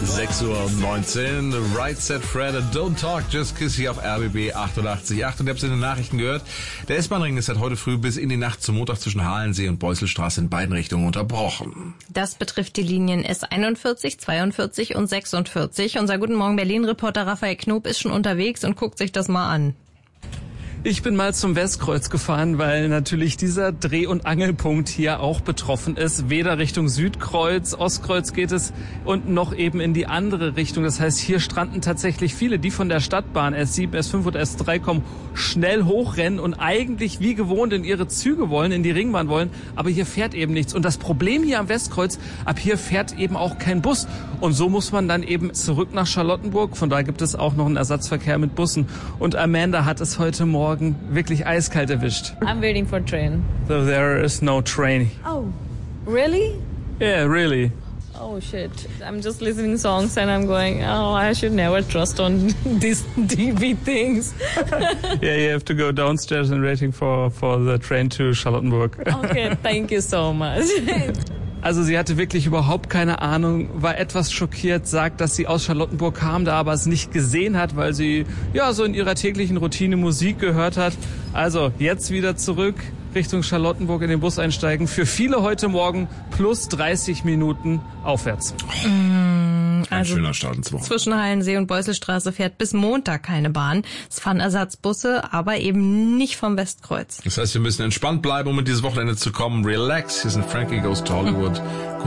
6:19 Uhr, Right Set Fred, Don't Talk, Just Kiss hier auf RBB 88.8. Und ihr habt es in den Nachrichten gehört, der S-Bahn-Ring ist seit heute früh bis in die Nacht zum Montag zwischen Halensee und Beuselstraße in beiden Richtungen unterbrochen. Das betrifft die Linien S41, 42 und 46. Unser Guten Morgen Berlin-Reporter Raphael Knob ist schon unterwegs und guckt sich das mal an. Ich bin mal zum Westkreuz gefahren, weil natürlich dieser Dreh- und Angelpunkt hier auch betroffen ist. Weder Richtung Südkreuz, Ostkreuz geht es und noch eben in die andere Richtung. Das heißt, hier stranden tatsächlich viele, die von der Stadtbahn S7, S5 und S3 kommen, schnell hochrennen und eigentlich wie gewohnt in ihre Züge wollen, in die Ringbahn wollen. Aber hier fährt eben nichts. Und das Problem hier am Westkreuz, ab hier fährt eben auch kein Bus. Und so muss man dann eben zurück nach Charlottenburg. Von da gibt es auch noch einen Ersatzverkehr mit Bussen. Und Amanda hat es heute Morgen wirklich eiskalt erwischt. I'm waiting for a train. So there is no train. Oh, really? Yeah, really. Oh shit. I'm just listening songs and I'm going, oh, I should never trust on these TV things. Yeah, you have to go downstairs and waiting for the train to Charlottenburg. Okay, thank you so much. Also sie hatte wirklich überhaupt keine Ahnung, war etwas schockiert, sagt, dass sie aus Charlottenburg kam, da aber es nicht gesehen hat, weil sie ja so in ihrer täglichen Routine Musik gehört hat. Also jetzt wieder zurück Richtung Charlottenburg in den Bus einsteigen. Für viele heute Morgen plus 30 Minuten aufwärts. Ein schöner Start ins Wochenende. Zwischen Halensee und Beuselstraße fährt bis Montag keine Bahn. Es fahren Ersatzbusse, aber eben nicht vom Westkreuz. Das heißt, wir müssen entspannt bleiben, um in dieses Wochenende zu kommen. Relax, hier sind Frankie Goes to Hollywood.